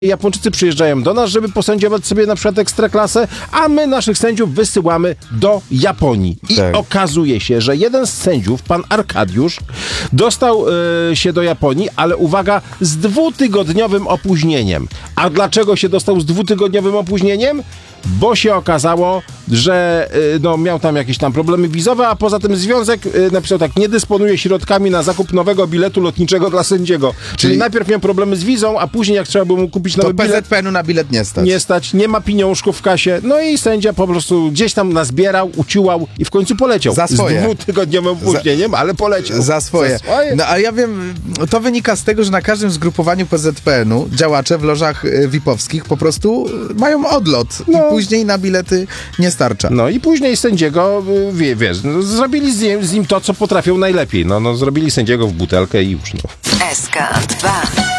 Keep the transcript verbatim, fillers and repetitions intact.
Japończycy przyjeżdżają do nas, żeby posędziować sobie na przykład ekstraklasę, a my naszych sędziów wysyłamy do Japonii. I tak. okazuje się, że jeden z sędziów, pan Arkadiusz, dostał e, się do Japonii, ale uwaga, z dwutygodniowym opóźnieniem. A dlaczego się dostał z dwutygodniowym opóźnieniem? Bo się okazało, że y, no, miał tam jakieś tam problemy wizowe, a poza tym związek y, napisał tak, nie dysponuje środkami na zakup nowego biletu lotniczego dla sędziego. Czyli, Czyli najpierw miał problemy z wizą, a później jak trzeba było mu kupić nowy to bilet... P Z P N u na bilet nie stać. Nie stać, nie ma pieniążków w kasie. No i sędzia po prostu gdzieś tam nazbierał, uciułał i w końcu poleciał. Za swoje. Z dwutygodniowym opóźnieniem, ale poleciał. Za swoje. Za swoje. No ale ja wiem, to wynika z tego, że na każdym zgrupowaniu P Z P N u działacze w lożach y, V I P-owskich po prostu mają odlot No. i później na bilety nie starcza. No i później sędziego, y, wie, wiesz, no, zrobili z nim, z nim to, co potrafią najlepiej. No, no, zrobili sędziego w butelkę i już, no. S K dwa.